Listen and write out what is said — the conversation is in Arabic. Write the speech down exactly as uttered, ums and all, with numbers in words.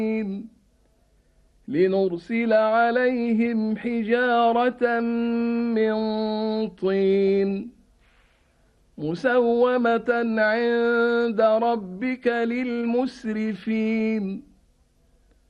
لنرسل عليهم حجارة من طين مسومة عند ربك للمسرفين